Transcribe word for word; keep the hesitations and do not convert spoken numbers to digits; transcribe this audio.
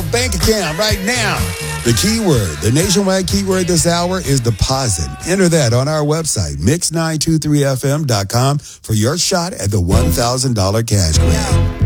bank account right now. The keyword, the nationwide keyword this hour is deposit. Enter that on our website, mix nine two three f m dot com, for your shot at the one thousand dollars cash grab.